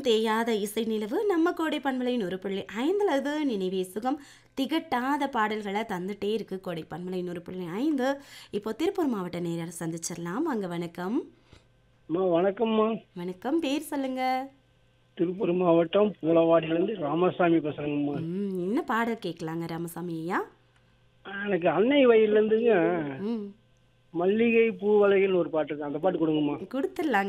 தேயாத இசை நிலவு நம்ம கோடை பண்பலையின் ஒரு புள்ளி ஐந்துலது நினைவே சுகம் திகட்டாத பாடல்களை தந்துட்டே இருக்கு கோடை பண்பலையின் ஒரு புள்ளி ஐந்து. இப்போ திருப்பூர் மாவட்ட நேரர் சந்திச்சிடலாம். அங்க வணக்கம். அம்மா வணக்கம்மா. வணக்கம், பேர் சொல்லுங்க. திருப்பூர் மாவட்டம் பூலவாடியிலேருந்து ராமசாமி பேசுகிறேங்கம்மா. என்ன பாடல் கேட்கலாங்க ராமசாமி ஐயா? எனக்கு அன்னை வயல்லேருந்துங்க ம் மல்லிகை பூவலைகள்னு ஒரு பாட்டு இருக்கு, அந்த பாட்டு கொடுங்கம்மா. கொடுத்துடலாங்க.